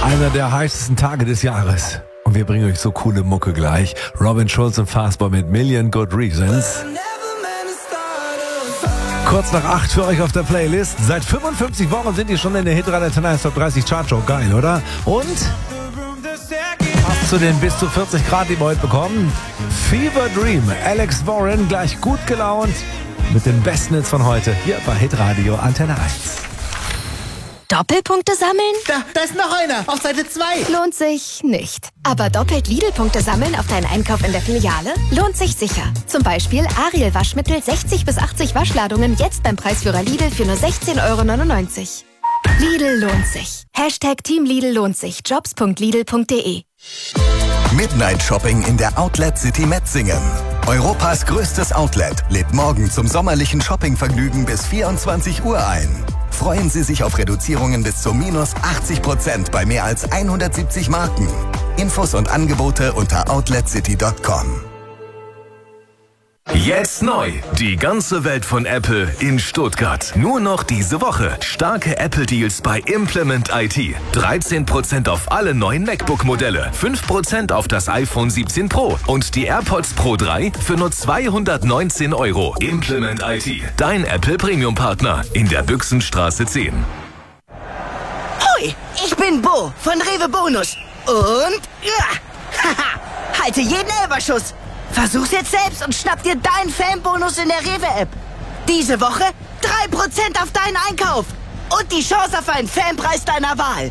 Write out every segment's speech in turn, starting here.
Einer der heißesten Tage des Jahres. Und wir bringen euch so coole Mucke gleich. Robin Schulz und Fastball mit Million Good Reasons. Kurz nach 8 für euch auf der Playlist. Seit 55 Wochen sind die schon in der Hitrate Top 30 Chartshow. Geil, oder? Und passt zu den bis zu 40 Grad, die wir heute bekommen. Fever Dream. Alex Warren gleich gut gelaunt mit den besten Hits von heute hier bei Hitradio Antenne 1. Doppelpunkte sammeln? Da ist noch einer, auf Seite 2. Lohnt sich nicht. Aber doppelt Lidl-Punkte sammeln auf deinen Einkauf in der Filiale? Lohnt sich sicher. Zum Beispiel Ariel Waschmittel 60 bis 80 Waschladungen jetzt beim Preisführer Lidl für nur 16,99 €. Lidl lohnt sich. Team Lidl lohnt sich. Jobs.lidl.de. Midnight Shopping in der Outlet City Metzingen. Europas größtes Outlet lädt morgen zum sommerlichen Shoppingvergnügen bis 24 Uhr ein. Freuen Sie sich auf Reduzierungen bis zu minus 80% bei mehr als 170 Marken. Infos und Angebote unter outletcity.com. Jetzt neu. Die ganze Welt von Apple in Stuttgart. Nur noch diese Woche. Starke Apple-Deals bei Implement IT. 13% auf alle neuen MacBook-Modelle. 5% auf das iPhone 17 Pro. Und die AirPods Pro 3 für nur 219 €. Implement IT. Dein Apple Premium-Partner in der Büchsenstraße 10. Hoi, ich bin Bo von Rewe Bonus. Und halte jeden Elberschuss. Versuch's jetzt selbst und schnapp dir deinen Fanbonus in der Rewe-App. Diese Woche 3% auf deinen Einkauf. Und die Chance auf einen Fanpreis deiner Wahl.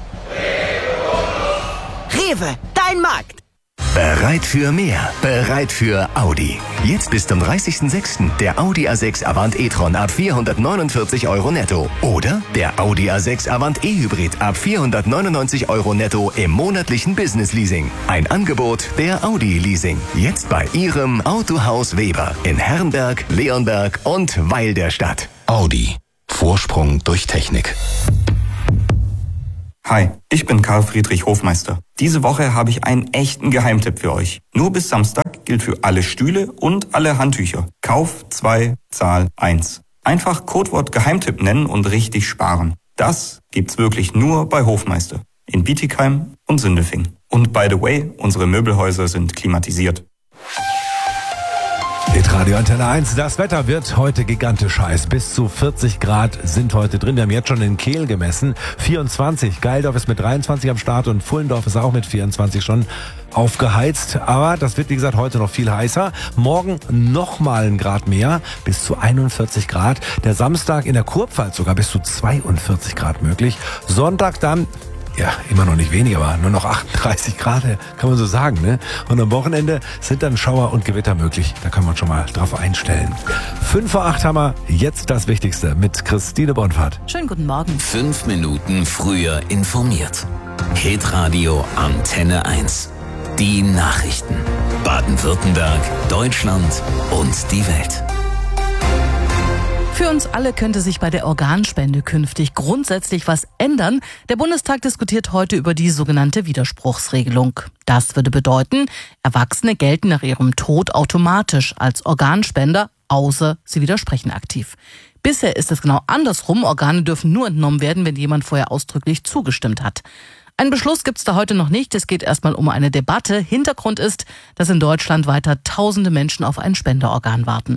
Rewe, dein Markt. Bereit für mehr, bereit für Audi. Jetzt bis zum 30.06. der Audi A6 Avant e-tron ab 449 € netto. Oder der Audi A6 Avant e-Hybrid ab 499 € netto im monatlichen Business-Leasing. Ein Angebot der Audi Leasing. Jetzt bei Ihrem Autohaus Weber in Herrenberg, Leonberg und Weil der Stadt. Audi. Vorsprung durch Technik. Hi, ich bin Karl Friedrich Hofmeister. Diese Woche habe ich einen echten Geheimtipp für euch. Nur bis Samstag gilt für alle Stühle und alle Handtücher. Kauf 2, Zahl 1. Einfach Codewort Geheimtipp nennen und richtig sparen. Das gibt's wirklich nur bei Hofmeister. In Bietigheim und Sindelfingen. Und by the way, unsere Möbelhäuser sind klimatisiert. Hitradio Antenne 1, das Wetter wird heute gigantisch heiß. Bis zu 40 Grad sind heute drin. Wir haben jetzt schon in Kehl gemessen. 24. Geildorf ist mit 23 am Start und Pfullendorf ist auch mit 24 schon aufgeheizt. Aber das wird, wie gesagt, heute noch viel heißer. Morgen nochmal ein Grad mehr, bis zu 41 Grad. Der Samstag in der Kurpfalz sogar bis zu 42 Grad möglich. Sonntag dann... Ja, immer noch nicht wenig, aber nur noch 38 Grad, kann man so sagen, ne? Und am Wochenende sind dann Schauer und Gewitter möglich. Da können wir uns schon mal drauf einstellen. 5 vor 8 haben wir jetzt das Wichtigste mit Christine Bonfahrt. Schönen guten Morgen. 5 Minuten früher informiert. Hitradio Antenne 1. Die Nachrichten. Baden-Württemberg, Deutschland und die Welt. Für uns alle könnte sich bei der Organspende künftig grundsätzlich was ändern. Der Bundestag diskutiert heute über die sogenannte Widerspruchsregelung. Das würde bedeuten, Erwachsene gelten nach ihrem Tod automatisch als Organspender, außer sie widersprechen aktiv. Bisher ist es genau andersrum. Organe dürfen nur entnommen werden, wenn jemand vorher ausdrücklich zugestimmt hat. Einen Beschluss gibt es da heute noch nicht. Es geht erstmal um eine Debatte. Hintergrund ist, dass in Deutschland weiter tausende Menschen auf ein Spenderorgan warten.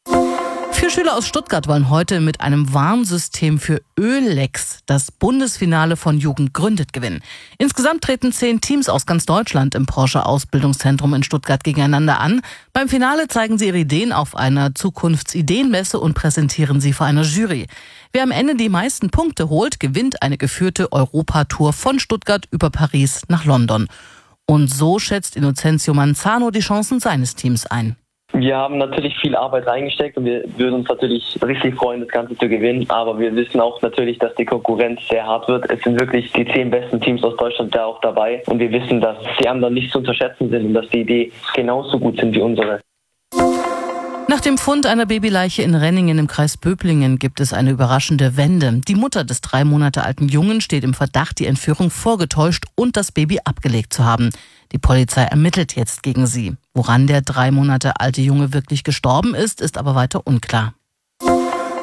4 Schüler aus Stuttgart wollen heute mit einem Warnsystem für Öllecks das Bundesfinale von Jugend gründet gewinnen. Insgesamt treten 10 Teams aus ganz Deutschland im Porsche Ausbildungszentrum in Stuttgart gegeneinander an. Beim Finale zeigen sie ihre Ideen auf einer Zukunftsideenmesse und präsentieren sie vor einer Jury. Wer am Ende die meisten Punkte holt, gewinnt eine geführte Europatour von Stuttgart über Paris nach London. Und so schätzt Innocenzio Manzano die Chancen seines Teams ein. Wir haben natürlich viel Arbeit reingesteckt und wir würden uns natürlich richtig freuen, das Ganze zu gewinnen. Aber wir wissen auch natürlich, dass die Konkurrenz sehr hart wird. Es sind wirklich die 10 besten Teams aus Deutschland da auch dabei. Und wir wissen, dass die anderen nicht zu unterschätzen sind und dass die Idee genauso gut sind wie unsere. Nach dem Fund einer Babyleiche in Renningen im Kreis Böblingen gibt es eine überraschende Wende. Die Mutter des 3 Monate alten Jungen steht im Verdacht, die Entführung vorgetäuscht und das Baby abgelegt zu haben. Die Polizei ermittelt jetzt gegen sie. Woran der 3 Monate alte Junge wirklich gestorben ist, ist aber weiter unklar.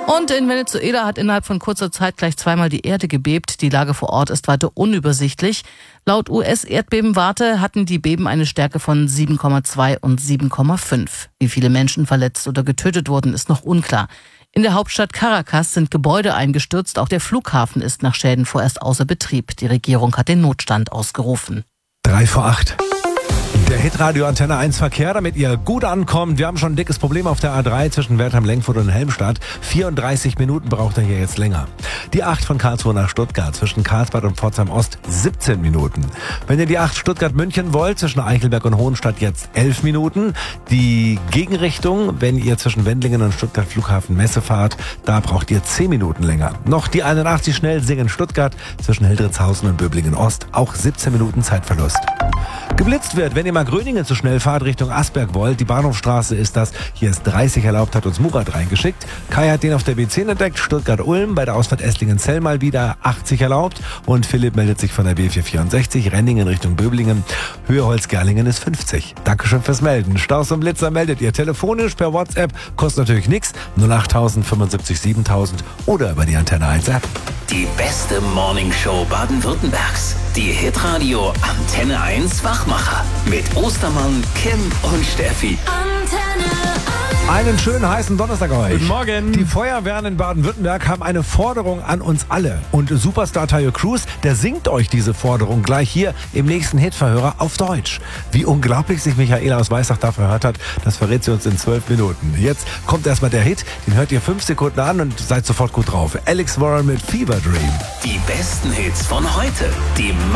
Und in Venezuela hat innerhalb von kurzer Zeit gleich zweimal die Erde gebebt. Die Lage vor Ort ist weiter unübersichtlich. Laut US-Erdbebenwarte hatten die Beben eine Stärke von 7,2 und 7,5. Wie viele Menschen verletzt oder getötet wurden, ist noch unklar. In der Hauptstadt Caracas sind Gebäude eingestürzt. Auch der Flughafen ist nach Schäden vorerst außer Betrieb. Die Regierung hat den Notstand ausgerufen. 7:03. Der Hitradio Antenne 1 Verkehr, damit ihr gut ankommt. Wir haben schon ein dickes Problem auf der A3 zwischen Wertheim-Lenkfurt und Helmstadt. 34 Minuten braucht er hier jetzt länger. Die 8 von Karlsruhe nach Stuttgart zwischen Karlsbad und Pforzheim Ost 17 Minuten. Wenn ihr die 8 Stuttgart-München wollt, zwischen Eichelberg und Hohenstadt jetzt 11 Minuten. Die Gegenrichtung, wenn ihr zwischen Wendlingen und Stuttgart Flughafen Messe fahrt, da braucht ihr 10 Minuten länger. Noch die 81 schnell Singen Stuttgart zwischen Hildritzhausen und Böblingen Ost, auch 17 Minuten Zeitverlust. Geblitzt wird, wenn ihr mal Gröningen zu schnell fahrt Richtung Asberg wollt. Die Bahnhofstraße ist das. Hier ist 30 erlaubt, hat uns Murat reingeschickt. Kai hat den auf der B10 entdeckt. Stuttgart-Ulm bei der Ausfahrt Esslingen-Zell mal wieder 80 erlaubt. Und Philipp meldet sich von der B464. Renningen Richtung Böblingen. Höheholz-Gerlingen ist 50. Dankeschön fürs Melden. Staus und Blitzer meldet ihr telefonisch per WhatsApp. Kostet natürlich nichts. 08000 75 7000 oder über die Antenne 1 App. Die beste Morningshow Baden-Württembergs. Die Hitradio Antenne 1 Wachmacher. Mit Ostermann, Kim und Steffi. Antenne 1. Einen schönen heißen Donnerstag euch. Guten Morgen. Die Feuerwehren in Baden-Württemberg haben eine Forderung an uns alle. Und Superstar Tayo Cruz, der singt euch diese Forderung gleich hier im nächsten Hitverhörer auf Deutsch. Wie unglaublich sich Michaela aus Weissach da verhört hat, das verrät sie uns in 12 Minuten. Jetzt kommt erstmal der Hit, den hört ihr 5 Sekunden an und seid sofort gut drauf. Alex Warren mit Fever Dream. Die besten Hits von heute. Die